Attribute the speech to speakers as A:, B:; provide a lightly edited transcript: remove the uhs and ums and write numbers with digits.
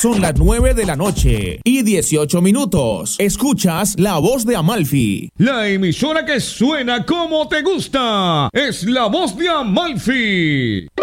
A: Son las 9 de la noche y 18 minutos. Escuchas La Voz de Amalfi.
B: La emisora que suena como te gusta es La Voz de Amalfi.